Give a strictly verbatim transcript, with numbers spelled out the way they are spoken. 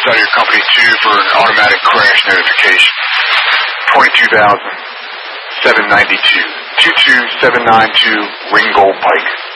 outside of your company, too, for an automatic crash notification. twenty-two thousand seven hundred ninety-two. two two seven nine two Ringgold Pike.